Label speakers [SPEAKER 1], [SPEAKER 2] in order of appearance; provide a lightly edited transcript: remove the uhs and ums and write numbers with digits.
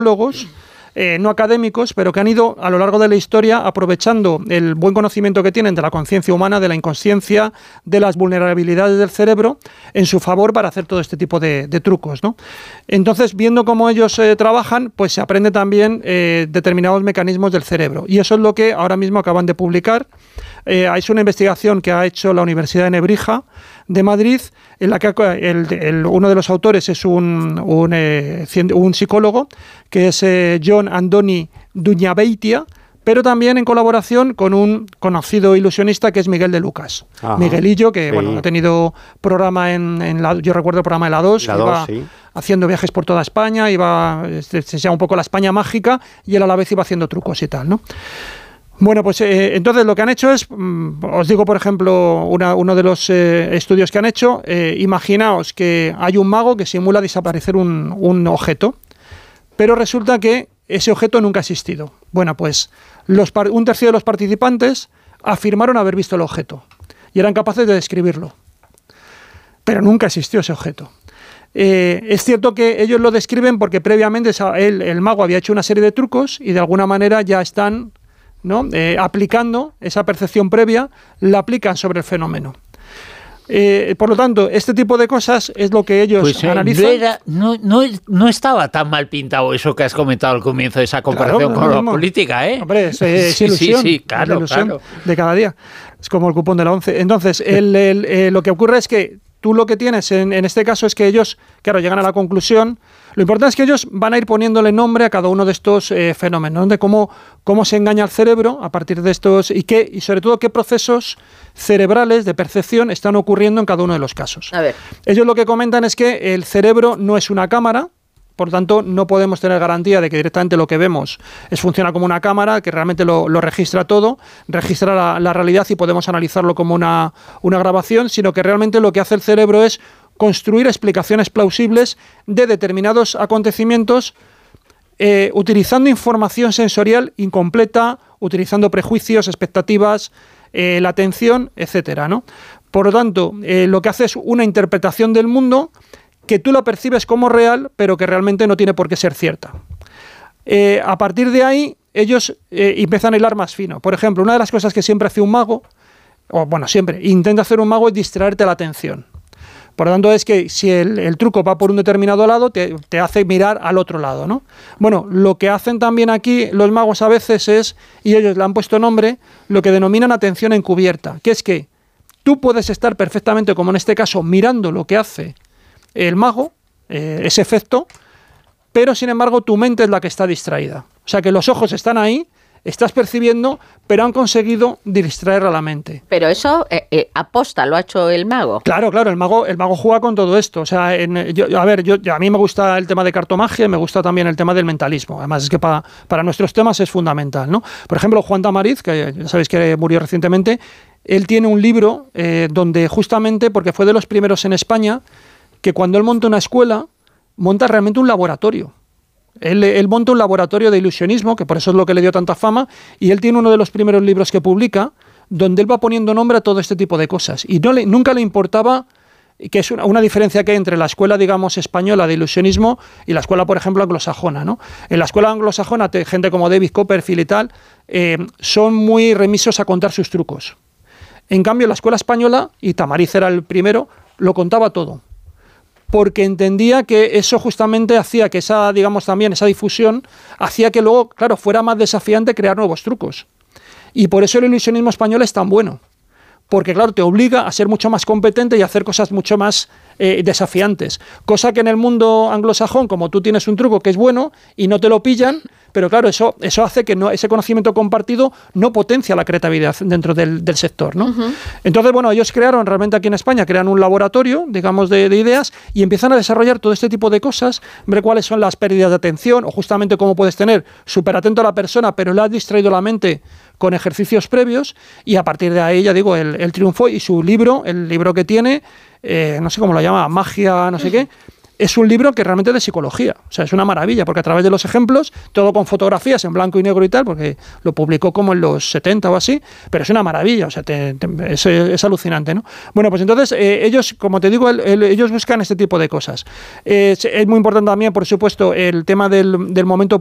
[SPEAKER 1] no académicos, pero que han ido a lo largo de la historia aprovechando el buen conocimiento que tienen de la conciencia humana, de la inconsciencia, de las vulnerabilidades del cerebro en su favor para hacer todo este tipo de trucos, ¿no? Entonces, viendo cómo ellos trabajan, pues se aprende también determinados mecanismos del cerebro. Y eso es lo que ahora mismo acaban de publicar. Es una investigación que ha hecho la Universidad de Nebrija de Madrid, en la que uno de los autores es un psicólogo, que es John Andoni Duñabeitia, pero también en colaboración con un conocido ilusionista que es Miguel de Lucas. Ajá. Miguelillo, que bueno, ha tenido programa yo recuerdo el programa de la 2, haciendo viajes por toda España, se llama un poco la España mágica, y él a la vez iba haciendo trucos y tal, ¿no? Bueno, pues entonces lo que han hecho es, os digo por ejemplo, uno de los estudios que han hecho, imaginaos que hay un mago que simula desaparecer un objeto, pero resulta que ese objeto nunca ha existido. Bueno, pues un tercio de los participantes afirmaron haber visto el objeto y eran capaces de describirlo, pero nunca existió ese objeto. Es cierto que ellos lo describen porque previamente el mago había hecho una serie de trucos y de alguna manera ya están, ¿no? Aplicando esa percepción previa, la aplican sobre el fenómeno. Por lo tanto, este tipo de cosas es lo que ellos analizan.
[SPEAKER 2] No estaba tan mal pintado eso que has comentado al comienzo de esa comparación con la política, ¿eh?
[SPEAKER 1] Hombre, es ilusión, claro, ilusión de cada día. Es como el cupón de la 11. Entonces, lo que ocurre es que tú lo que tienes en este caso es que ellos, claro, llegan a la conclusión. Lo importante es que ellos van a ir poniéndole nombre a cada uno de estos fenómenos, de cómo se engaña el cerebro a partir de estos y sobre todo qué procesos cerebrales de percepción están ocurriendo en cada uno de los casos.
[SPEAKER 3] A ver.
[SPEAKER 1] Ellos lo que comentan es que el cerebro no es una cámara, por lo tanto no podemos tener garantía de que directamente lo que vemos funciona como una cámara, que realmente lo registra todo, registra la realidad y podemos analizarlo como una grabación, sino que realmente lo que hace el cerebro es construir explicaciones plausibles de determinados acontecimientos utilizando información sensorial incompleta, utilizando prejuicios, expectativas, la atención, etcétera, ¿no? Por lo tanto, lo que hace es una interpretación del mundo que tú la percibes como real, pero que realmente no tiene por qué ser cierta. A partir de ahí, ellos empiezan a hilar más fino. Por ejemplo, una de las cosas que siempre hace un mago, siempre intenta hacer un mago, es distraerte la atención. Por lo tanto, es que si el truco va por un determinado lado, te hace mirar al otro lado, ¿no? Bueno, lo que hacen también aquí los magos a veces es, y ellos le han puesto nombre, lo que denominan atención encubierta, que es que tú puedes estar perfectamente, como en este caso, mirando lo que hace el mago, ese efecto, pero sin embargo tu mente es la que está distraída. O sea que los ojos están ahí, estás percibiendo, pero han conseguido distraer a la mente.
[SPEAKER 3] Pero eso aposta lo ha hecho el mago.
[SPEAKER 1] Claro, el mago juega con todo esto. O sea, a mí me gusta el tema de cartomagia y me gusta también el tema del mentalismo. Además es que para nuestros temas es fundamental, ¿no? Por ejemplo, Juan Tamariz, que ya sabéis que murió recientemente, él tiene un libro donde justamente, porque fue de los primeros en España, que cuando él monta una escuela, monta realmente un laboratorio. Él monta un laboratorio de ilusionismo, que por eso es lo que le dio tanta fama, y él tiene uno de los primeros libros que publica, donde él va poniendo nombre a todo este tipo de cosas. Y nunca le importaba, que es una diferencia que hay entre la escuela, digamos, española de ilusionismo y la escuela, por ejemplo, anglosajona, ¿no? En la escuela anglosajona, gente como David Copperfield y tal, son muy remisos a contar sus trucos. En cambio, la escuela española, y Tamariz era el primero, lo contaba todo, porque entendía que eso justamente hacía que esa difusión hacía que luego, claro, fuera más desafiante crear nuevos trucos. Y por eso el ilusionismo español es tan bueno, porque claro, te obliga a ser mucho más competente y a hacer cosas mucho más desafiantes. Cosa que en el mundo anglosajón, como tú tienes un truco que es bueno y no te lo pillan, pero claro, eso hace que ese conocimiento compartido no potencia la creatividad dentro del sector, ¿no? Uh-huh. Entonces, bueno, ellos crearon realmente aquí en España, crean un laboratorio, digamos, de ideas y empiezan a desarrollar todo este tipo de cosas, ver cuáles son las pérdidas de atención o justamente cómo puedes tener súper atento a la persona, pero le has distraído la mente con ejercicios previos y a partir de ahí, ya digo, el triunfo y su libro, el libro que tiene, no sé cómo lo llama, magia, no sé qué, es un libro que realmente es de psicología. O sea, es una maravilla, porque a través de los ejemplos, todo con fotografías en blanco y negro y tal, porque lo publicó como en los 70 o así, pero es una maravilla, o sea, es alucinante, ¿no? Bueno, pues entonces, ellos, como te digo, ellos buscan este tipo de cosas. Es muy importante también, por supuesto, el tema del momento